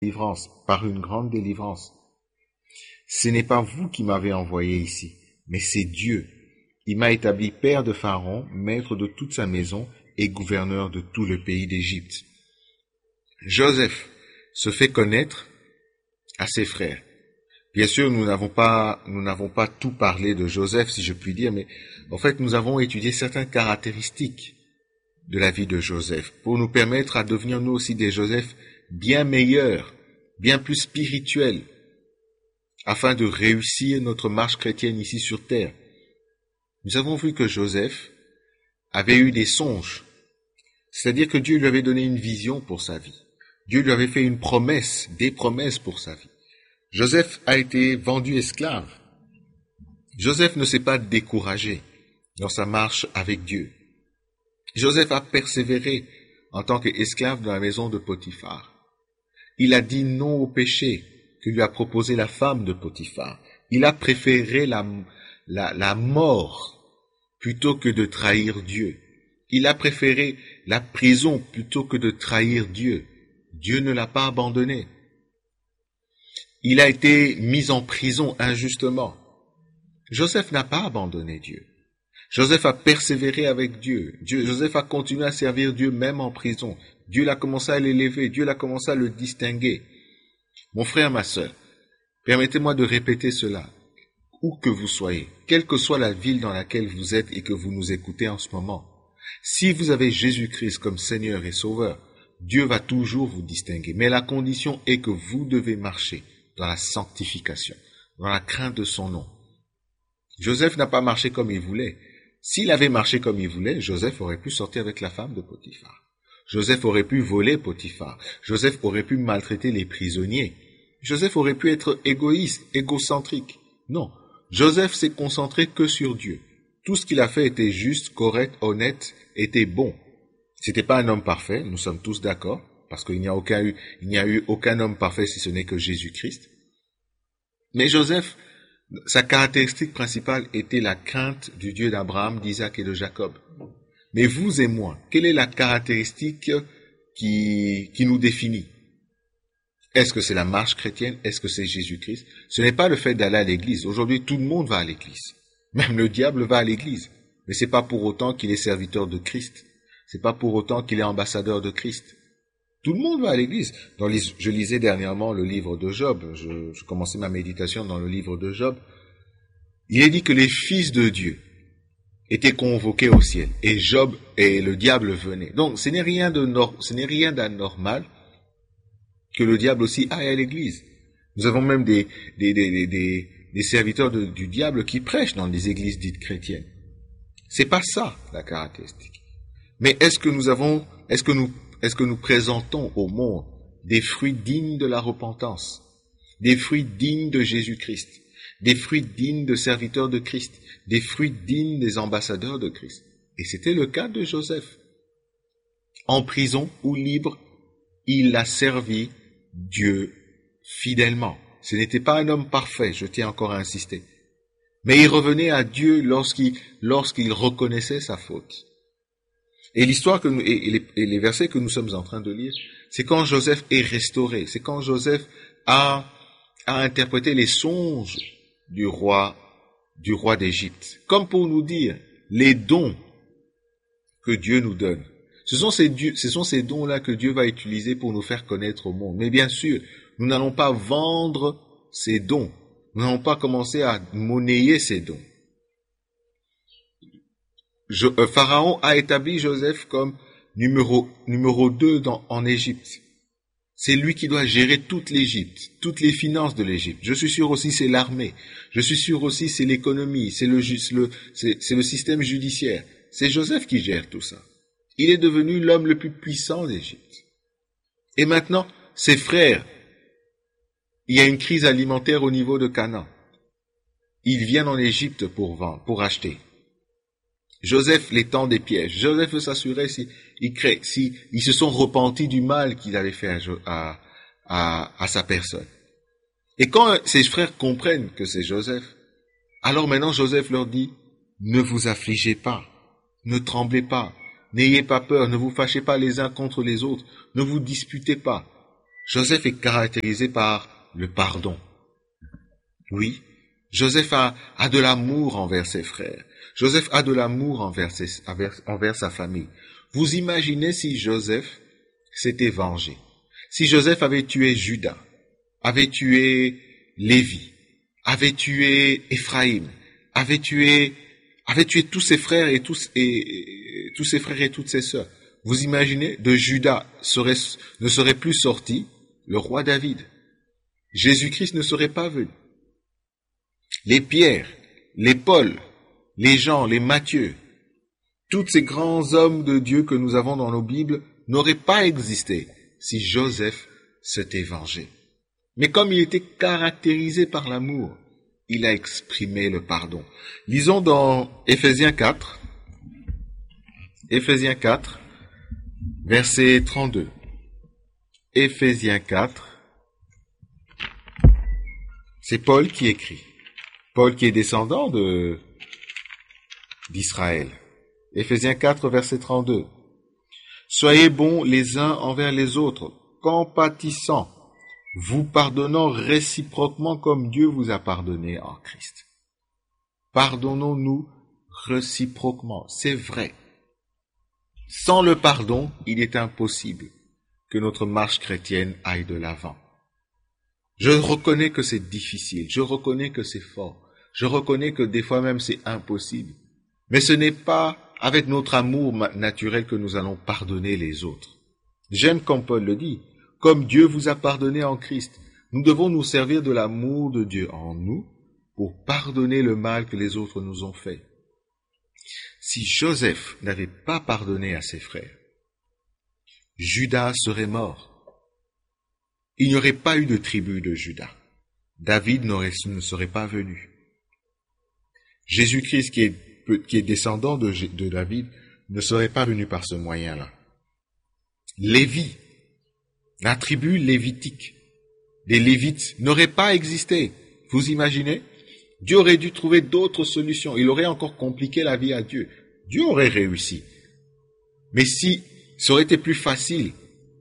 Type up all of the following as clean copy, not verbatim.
délivrance, par une grande délivrance. Ce n'est pas vous qui m'avez envoyé ici, mais c'est Dieu. Il m'a établi père de Pharaon, maître de toute sa maison et gouverneur de tout le pays d'Égypte. Joseph se fait connaître à ses frères. Bien sûr, nous n'avons pas tout parlé de Joseph, si je puis dire, mais en fait, nous avons étudié certaines caractéristiques de la vie de Joseph pour nous permettre à devenir nous aussi des Joseph bien meilleurs, bien plus spirituels, afin de réussir notre marche chrétienne ici sur terre. Nous avons vu que Joseph avait eu des songes, c'est-à-dire que Dieu lui avait donné une vision pour sa vie. Dieu lui avait fait une promesse, des promesses pour sa vie. Joseph a été vendu esclave. Joseph ne s'est pas découragé dans sa marche avec Dieu. Joseph a persévéré en tant qu'esclave dans la maison de Potiphar. Il a dit non au péché que lui a proposé la femme de Potiphar. Il a préféré la mort plutôt que de trahir Dieu. Il a préféré la prison plutôt que de trahir Dieu. Dieu ne l'a pas abandonné. Il a été mis en prison injustement. Joseph n'a pas abandonné Dieu. Joseph a persévéré avec Dieu. Joseph a continué à servir Dieu même en prison. Dieu l'a commencé à l'élever. Dieu l'a commencé à le distinguer. Mon frère, ma sœur, permettez-moi de répéter cela. Où que vous soyez, quelle que soit la ville dans laquelle vous êtes et que vous nous écoutez en ce moment, si vous avez Jésus-Christ comme Seigneur et Sauveur, Dieu va toujours vous distinguer. Mais la condition est que vous devez marcher dans la sanctification, dans la crainte de son nom. Joseph n'a pas marché comme il voulait. S'il avait marché comme il voulait, Joseph aurait pu sortir avec la femme de Potiphar. Joseph aurait pu voler Potiphar. Joseph aurait pu maltraiter les prisonniers. Joseph aurait pu être égoïste, égocentrique. Non, Joseph s'est concentré que sur Dieu. Tout ce qu'il a fait était juste, correct, honnête, était bon. C'était pas un homme parfait, nous sommes tous d'accord, parce qu'il n'y a eu aucun homme parfait si ce n'est que Jésus-Christ. Mais Joseph, sa caractéristique principale était la crainte du Dieu d'Abraham, d'Isaac et de Jacob. Mais vous et moi, quelle est la caractéristique qui nous définit? Est-ce que c'est la marche chrétienne? Est-ce que c'est Jésus-Christ? Ce n'est pas le fait d'aller à l'église. Aujourd'hui, tout le monde va à l'église. Même le diable va à l'église. Mais c'est pas pour autant qu'il est serviteur de Christ. C'est pas pour autant qu'il est ambassadeur de Christ. Tout le monde va à l'église. Je lisais dernièrement le livre de Job. Je commençais ma méditation dans le livre de Job. Il est dit que les fils de Dieu étaient convoqués au ciel. Et Job et le diable venaient. Donc, ce n'est rien d'anormal que le diable aussi aille à l'église. Nous avons même des serviteurs du diable qui prêchent dans des églises dites chrétiennes. C'est pas ça, la caractéristique. Mais est-ce que nous présentons au monde des fruits dignes de la repentance, des fruits dignes de Jésus-Christ, des fruits dignes de serviteurs de Christ, des fruits dignes des ambassadeurs de Christ? Et c'était le cas de Joseph. En prison ou libre, il a servi Dieu fidèlement. Ce n'était pas un homme parfait, je tiens encore à insister. Mais il revenait à Dieu lorsqu'il reconnaissait sa faute. Et l'histoire et les versets que nous sommes en train de lire, c'est quand Joseph est restauré, c'est quand Joseph a interprété les songes du roi d'Égypte, comme pour nous dire les dons que Dieu nous donne. Ce sont ces dons-là que Dieu va utiliser pour nous faire connaître au monde. Mais bien sûr, nous n'allons pas vendre ces dons. Nous n'allons pas commencer à monnayer ces dons. Pharaon a établi Joseph comme numéro 2 en Égypte. C'est lui qui doit gérer toute l'Égypte, toutes les finances de l'Égypte. Je suis sûr aussi c'est l'armée. Je suis sûr aussi c'est l'économie, c'est le système judiciaire. C'est Joseph qui gère tout ça. Il est devenu l'homme le plus puissant d'Égypte. Et maintenant, ses frères, il y a une crise alimentaire au niveau de Canaan. Ils viennent en Égypte pour vendre, pour acheter. Joseph les tend des pièges. Joseph veut s'assurer s'ils se sont repentis du mal qu'il avait fait à sa personne. Et quand ses frères comprennent que c'est Joseph, alors maintenant Joseph leur dit, ne vous affligez pas, ne tremblez pas, n'ayez pas peur, ne vous fâchez pas les uns contre les autres, ne vous disputez pas. Joseph est caractérisé par le pardon. Oui, Joseph a de l'amour envers ses frères. Joseph a de l'amour envers sa famille. Vous imaginez si Joseph s'était vengé, si Joseph avait tué Judas, avait tué Lévi, avait tué Éphraïm, avait tué tous ses frères et tous ses frères et toutes ses sœurs. Vous imaginez, de Judas ne serait plus sorti le roi David. Jésus-Christ ne serait pas venu. Les Pierre, les Paul, les Jean, les Matthieu, tous ces grands hommes de Dieu que nous avons dans nos Bibles n'auraient pas existé si Joseph s'était vengé. Mais comme il était caractérisé par l'amour, il a exprimé le pardon. Lisons dans Éphésiens 4, verset 32. Éphésiens 4, c'est Paul qui écrit. Paul qui est descendant d'Israël. Éphésiens 4, verset 32. Soyez bons les uns envers les autres, compatissants, vous pardonnant réciproquement comme Dieu vous a pardonné en Christ. Pardonnons-nous réciproquement, c'est vrai. Sans le pardon, il est impossible que notre marche chrétienne aille de l'avant. Je reconnais que c'est difficile, je reconnais que c'est fort, je reconnais que des fois même c'est impossible. Mais ce n'est pas avec notre amour naturel que nous allons pardonner les autres. J'aime comme Paul le dit, comme Dieu vous a pardonné en Christ, nous devons nous servir de l'amour de Dieu en nous pour pardonner le mal que les autres nous ont fait. Si Joseph n'avait pas pardonné à ses frères, Judas serait mort. Il n'y aurait pas eu de tribu de Judas. David ne serait pas venu. Jésus-Christ, qui est descendant de David, ne serait pas venu par ce moyen-là. Lévi, la tribu lévitique, des Lévites, n'aurait pas existé. Vous imaginez? Dieu aurait dû trouver d'autres solutions. Il aurait encore compliqué la vie à Dieu. Dieu aurait réussi. Mais ça aurait été plus facile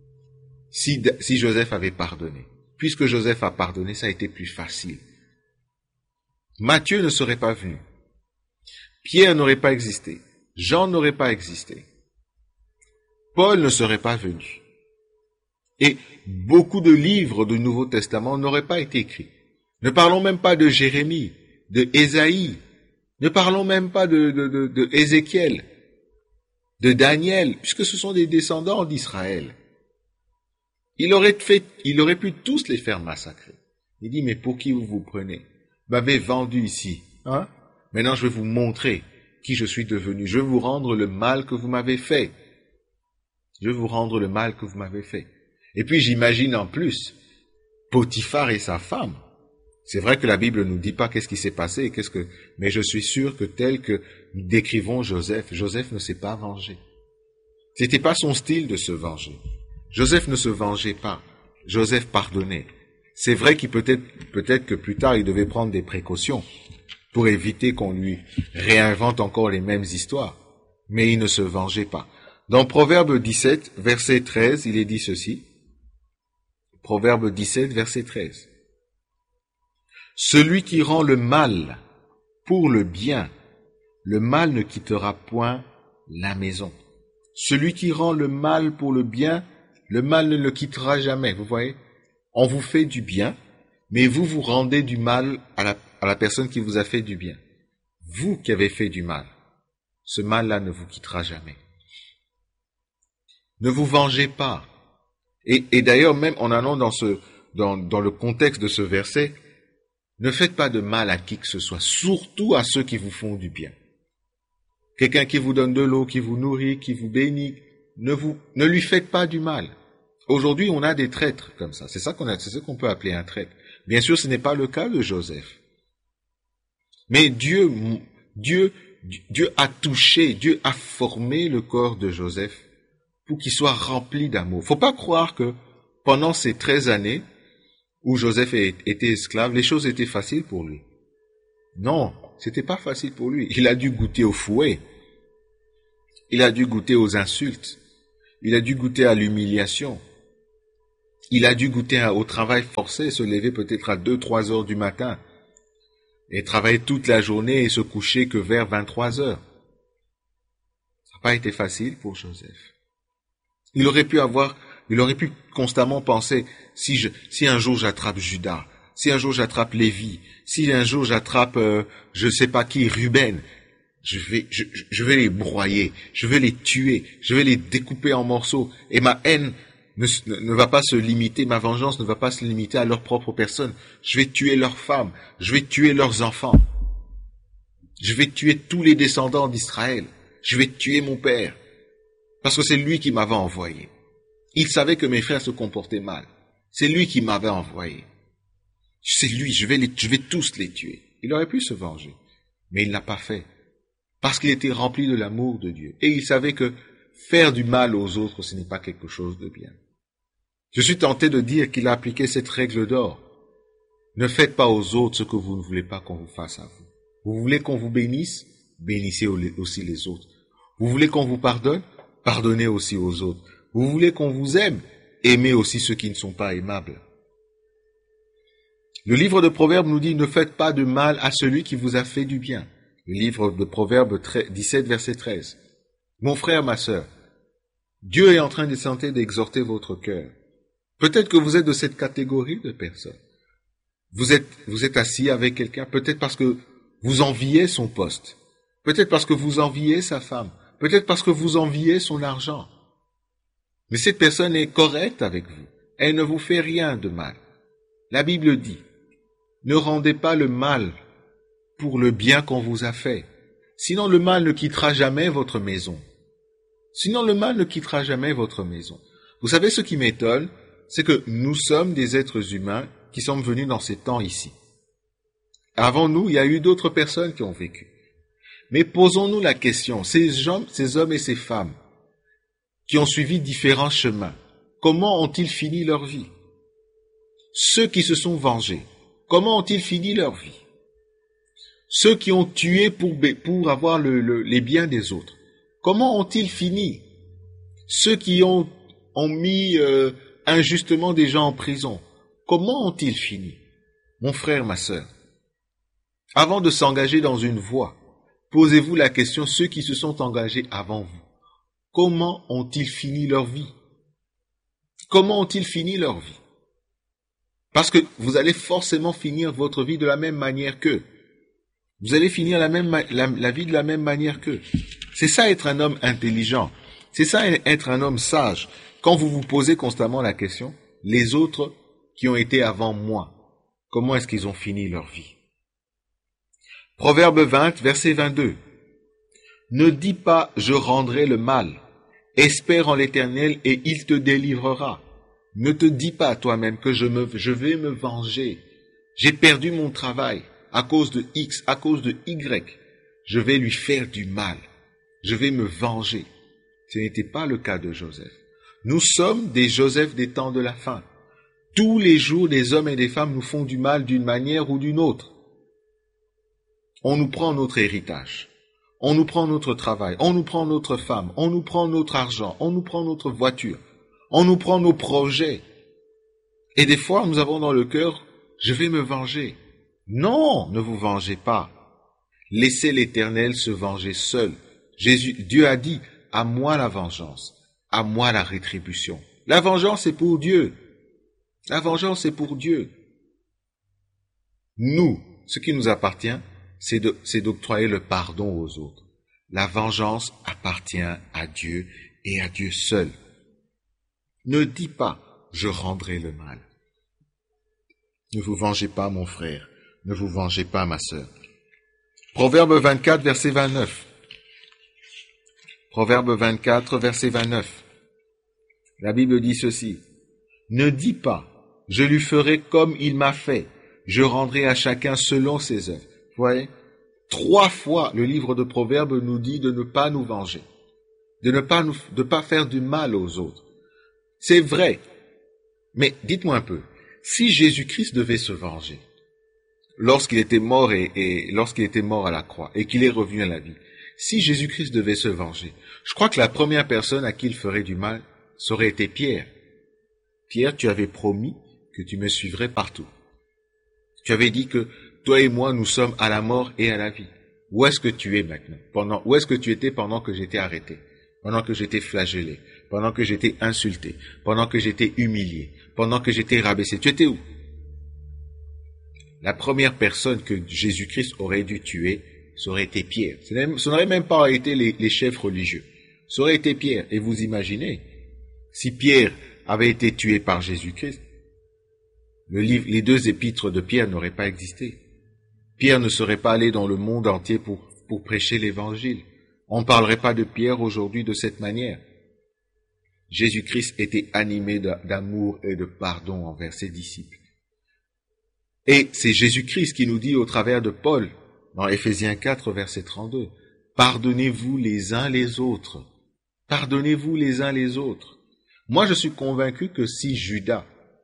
si Joseph avait pardonné. Puisque Joseph a pardonné, ça a été plus facile. Matthieu ne serait pas venu. Pierre n'aurait pas existé. Jean n'aurait pas existé. Paul ne serait pas venu. Et beaucoup de livres du Nouveau Testament n'auraient pas été écrits. Ne parlons même pas de Jérémie, de Ésaïe. Ne parlons même pas de Ézéchiel, de Daniel, puisque ce sont des descendants d'Israël. Il aurait pu tous les faire massacrer. Il dit, mais pour qui vous vous prenez? Vous m'avez vendu ici. Hein? Maintenant, je vais vous montrer qui je suis devenu. Je vais vous rendre le mal que vous m'avez fait. Je vais vous rendre le mal que vous m'avez fait. Et puis, j'imagine en plus, Potiphar et sa femme. C'est vrai que la Bible ne nous dit pas qu'est-ce qui s'est passé, mais je suis sûr que tel que nous décrivons Joseph ne s'est pas vengé. C'était pas son style de se venger. Joseph ne se vengeait pas. Joseph pardonnait. C'est vrai qu'il peut-être que plus tard, il devait prendre des précautions pour éviter qu'on lui réinvente encore les mêmes histoires. Mais il ne se vengeait pas. Dans Proverbe 17, verset 13, il est dit ceci. Proverbe 17, verset 13. Celui qui rend le mal pour le bien, le mal ne quittera point la maison. Celui qui rend le mal pour le bien, le mal ne le quittera jamais. Vous voyez? On vous fait du bien, mais vous rendez du mal à la personne qui vous a fait du bien. Vous qui avez fait du mal, ce mal-là ne vous quittera jamais. Ne vous vengez pas. Et d'ailleurs, même en allant dans le contexte de ce verset, ne faites pas de mal à qui que ce soit, surtout à ceux qui vous font du bien. Quelqu'un qui vous donne de l'eau, qui vous nourrit, qui vous bénit, ne lui faites pas du mal. Aujourd'hui, on a des traîtres comme ça. C'est ce qu'on peut appeler un traître. Bien sûr, ce n'est pas le cas de Joseph. Mais Dieu a touché, Dieu a formé le corps de Joseph pour qu'il soit rempli d'amour. Faut pas croire que pendant ces 13 années où Joseph était esclave, les choses étaient faciles pour lui. Non, c'était pas facile pour lui. Il a dû goûter au fouet. Il a dû goûter aux insultes. Il a dû goûter à l'humiliation. Il a dû goûter au travail forcé, se lever peut-être à 2-3 heures du matin et travailler toute la journée et se coucher que vers 23 heures. Ça n'a pas été facile pour Joseph. Il aurait pu constamment penser, si un jour j'attrape Judas, si un jour j'attrape Lévi, si un jour j'attrape, je sais pas qui, Ruben, je vais les broyer, je vais les tuer, je vais les découper en morceaux, et ma haine ne va pas se limiter, ma vengeance ne va pas se limiter à leur propre personne. Je vais tuer leurs femmes, je vais tuer leurs enfants, je vais tuer tous les descendants d'Israël, je vais tuer mon père, parce que c'est lui qui m'avait envoyé. Il savait que mes frères se comportaient mal. C'est lui qui m'avait envoyé. C'est lui, je vais tous les tuer. Il aurait pu se venger, mais il n'a pas fait. Parce qu'il était rempli de l'amour de Dieu. Et il savait que faire du mal aux autres, ce n'est pas quelque chose de bien. Je suis tenté de dire qu'il a appliqué cette règle d'or. Ne faites pas aux autres ce que vous ne voulez pas qu'on vous fasse à vous. Vous voulez qu'on vous bénisse? Bénissez aussi les autres. Vous voulez qu'on vous pardonne? Pardonnez aussi aux autres. Vous voulez qu'on vous aime? Aimez aussi ceux qui ne sont pas aimables. Le livre de Proverbes nous dit, ne faites pas de mal à celui qui vous a fait du bien. Le livre de Proverbes 17, verset 13. Mon frère, ma sœur, Dieu est en train d'exhorter votre cœur. Peut-être que vous êtes de cette catégorie de personnes. Vous êtes assis avec quelqu'un, peut-être parce que vous enviez son poste. Peut-être parce que vous enviez sa femme. Peut-être parce que vous enviez son argent. Mais cette personne est correcte avec vous. Elle ne vous fait rien de mal. La Bible dit, ne rendez pas le mal pour le bien qu'on vous a fait. Sinon le mal ne quittera jamais votre maison. Sinon le mal ne quittera jamais votre maison. Vous savez ce qui m'étonne, c'est que nous sommes des êtres humains qui sommes venus dans ces temps ici. Avant nous, il y a eu d'autres personnes qui ont vécu. Mais posons-nous la question, ces hommes et ces femmes qui ont suivi différents chemins, comment ont-ils fini leur vie? Ceux qui se sont vengés, comment ont-ils fini leur vie? Ceux qui ont tué pour avoir les biens des autres, comment ont-ils fini? Ceux qui ont mis injustement des gens en prison, comment ont-ils fini? Mon frère, ma sœur, avant de s'engager dans une voie, posez-vous la question, ceux qui se sont engagés avant vous, comment ont-ils fini leur vie? Comment ont-ils fini leur vie? Parce que vous allez forcément finir votre vie de la même manière qu'eux. Vous allez finir la vie de la même manière qu'eux. C'est ça être un homme intelligent. C'est ça être un homme sage. Quand vous vous posez constamment la question, les autres qui ont été avant moi, comment est-ce qu'ils ont fini leur vie? Proverbe 20, verset 22. Ne dis pas, je rendrai le mal. Espère en l'Éternel et il te délivrera. Ne te dis pas toi-même que je vais me venger. J'ai perdu mon travail à cause de X, à cause de Y. Je vais lui faire du mal. Je vais me venger. Ce n'était pas le cas de Joseph. Nous sommes des Joseph des temps de la fin. Tous les jours, des hommes et des femmes nous font du mal d'une manière ou d'une autre. On nous prend notre héritage. On nous prend notre travail, on nous prend notre femme, on nous prend notre argent, on nous prend notre voiture, on nous prend nos projets. Et des fois, nous avons dans le cœur, je vais me venger. Non, ne vous vengez pas. Laissez l'Éternel se venger seul. Dieu a dit, à moi la vengeance, à moi la rétribution. La vengeance est pour Dieu. La vengeance est pour Dieu. Nous, ce qui nous appartient, c'est d'octroyer le pardon aux autres. La vengeance appartient à Dieu et à Dieu seul. Ne dis pas, je rendrai le mal. Ne vous vengez pas, mon frère. Ne vous vengez pas, ma sœur. Proverbe 24, verset 29. Proverbe 24, verset 29. La Bible dit ceci. Ne dis pas, je lui ferai comme il m'a fait. Je rendrai à chacun selon ses œuvres. Vous voyez, 3 fois le livre de Proverbes nous dit de ne pas nous venger, de ne pas faire du mal aux autres. C'est vrai, mais dites-moi un peu, si Jésus-Christ devait se venger, lorsqu'il était mort et lorsqu'il était mort à la croix et qu'il est revenu à la vie, si Jésus-Christ devait se venger, je crois que la première personne à qui il ferait du mal, ça aurait été Pierre. Pierre, tu avais promis que tu me suivrais partout. Tu avais dit que toi et moi, nous sommes à la mort et à la vie. Où est-ce que tu es maintenant? Où est-ce que tu étais pendant que j'étais arrêté? Pendant que j'étais flagellé? Pendant que j'étais insulté? Pendant que j'étais humilié? Pendant que j'étais rabaissé? Tu étais où? La première personne que Jésus-Christ aurait dû tuer, ça aurait été Pierre. Ça n'aurait même pas été les chefs religieux. Ça aurait été Pierre. Et vous imaginez, si Pierre avait été tué par Jésus-Christ, les 2 épîtres de Pierre n'auraient pas existé. Pierre ne serait pas allé dans le monde entier pour prêcher l'évangile. On ne parlerait pas de Pierre aujourd'hui de cette manière. Jésus-Christ était animé d'amour et de pardon envers ses disciples. Et c'est Jésus-Christ qui nous dit au travers de Paul, dans Éphésiens 4, verset 32, « Pardonnez-vous les uns les autres. Pardonnez-vous les uns les autres. » Moi, je suis convaincu que si Judas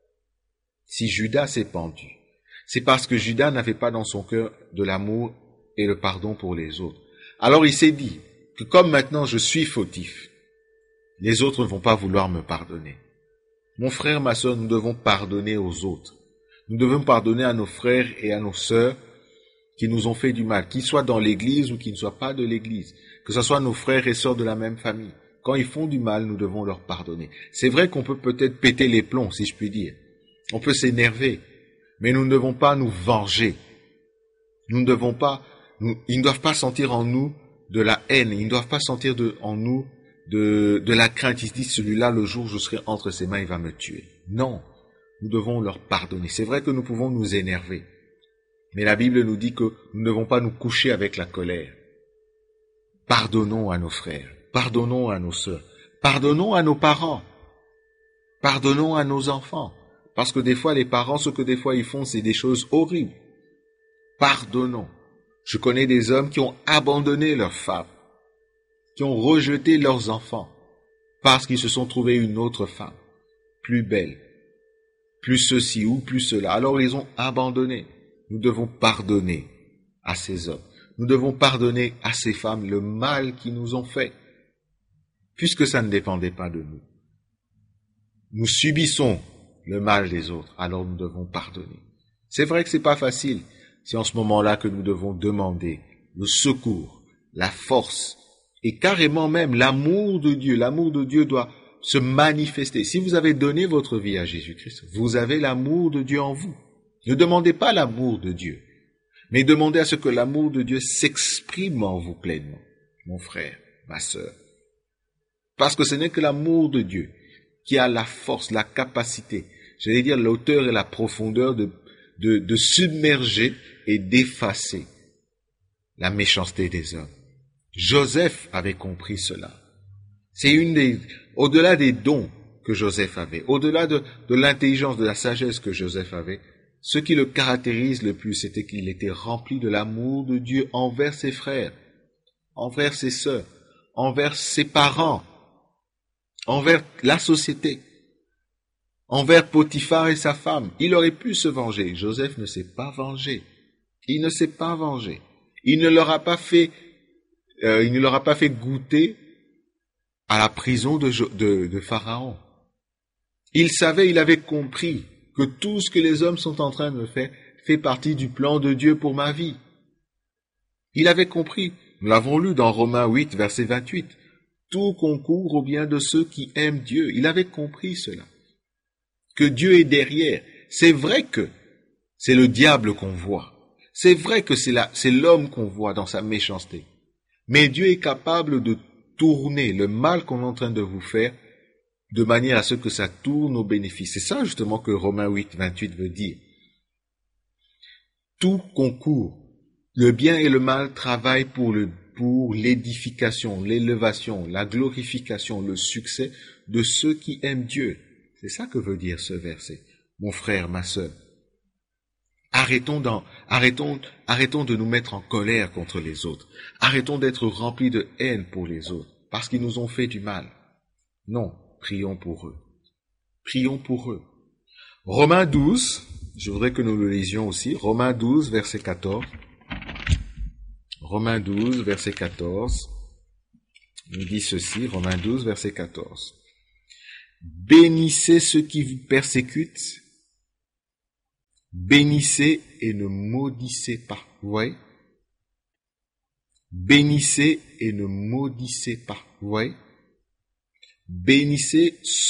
s'est pendu, c'est parce que Judas n'avait pas dans son cœur de l'amour et le pardon pour les autres. Alors il s'est dit que comme maintenant je suis fautif, les autres ne vont pas vouloir me pardonner. Mon frère, ma sœur, nous devons pardonner aux autres. Nous devons pardonner à nos frères et à nos sœurs qui nous ont fait du mal, qu'ils soient dans l'église ou qu'ils ne soient pas de l'église, que ce soit nos frères et sœurs de la même famille. Quand ils font du mal, nous devons leur pardonner. C'est vrai qu'on peut peut-être péter les plombs, si je puis dire. On peut s'énerver, mais nous ne devons pas nous venger. Ils ne doivent pas sentir en nous de la haine, ils ne doivent pas sentir en nous de la crainte. Ils se disent, celui-là, le jour où je serai entre ses mains, il va me tuer. Non, nous devons leur pardonner. C'est vrai que nous pouvons nous énerver, mais la Bible nous dit que nous ne devons pas nous coucher avec la colère. Pardonnons à nos frères, pardonnons à nos sœurs, pardonnons à nos parents, pardonnons à nos enfants. Parce que des fois, les parents, ce que des fois ils font, c'est des choses horribles. Pardonnons. Je connais des hommes qui ont abandonné leurs femmes, qui ont rejeté leurs enfants, parce qu'ils se sont trouvés une autre femme, plus belle, plus ceci ou plus cela. Alors ils ont abandonné. Nous devons pardonner à ces hommes. Nous devons pardonner à ces femmes le mal qu'ils nous ont fait, puisque ça ne dépendait pas de nous. Nous subissons le mal des autres, alors nous devons pardonner. C'est vrai que c'est pas facile. C'est en ce moment-là que nous devons demander le secours, la force et carrément même l'amour de Dieu. L'amour de Dieu doit se manifester. Si vous avez donné votre vie à Jésus-Christ, vous avez l'amour de Dieu en vous. Ne demandez pas l'amour de Dieu, mais demandez à ce que l'amour de Dieu s'exprime en vous pleinement, mon frère, ma sœur. Parce que ce n'est que l'amour de Dieu qui a la force, la capacité, j'allais dire l'auteur et la profondeur de submerger et d'effacer la méchanceté des hommes. Joseph avait compris cela. C'est au-delà des dons que Joseph avait, au-delà de l'intelligence, de la sagesse que Joseph avait, ce qui le caractérise le plus, c'était qu'il était rempli de l'amour de Dieu envers ses frères, envers ses sœurs, envers ses parents, envers la société, envers Potiphar et sa femme. Il aurait pu se venger. Joseph ne s'est pas vengé. Il ne s'est pas vengé. Il ne leur a pas fait goûter à la prison de Pharaon. Il savait, il avait compris que tout ce que les hommes sont en train de faire fait partie du plan de Dieu pour ma vie. Il avait compris. Nous l'avons lu dans Romains 8, verset 28. Tout concourt au bien de ceux qui aiment Dieu. Il avait compris cela. Que Dieu est derrière. C'est vrai que c'est le diable qu'on voit. C'est vrai que c'est l'homme qu'on voit dans sa méchanceté. Mais Dieu est capable de tourner le mal qu'on est en train de vous faire de manière à ce que ça tourne au bénéfice. C'est ça justement que Romains 8, 28 veut dire. Tout concourt. Le bien et le mal travaillent pour l'édification, l'élévation, la glorification, le succès de ceux qui aiment Dieu. C'est ça que veut dire ce verset. Mon frère, ma sœur. Arrêtons de nous mettre en colère contre les autres. Arrêtons d'être remplis de haine pour les autres, parce qu'ils nous ont fait du mal. Non, prions pour eux. Prions pour eux. Romains 12, je voudrais que nous le lisions aussi. Romains 12, verset 14. Romains 12, verset 14. Il dit ceci, Romains 12, verset 14. Bénissez ceux qui vous persécutent. Bénissez et ne maudissez pas. Vous voyez? Bénissez et ne maudissez pas. Vous voyez? Bénissez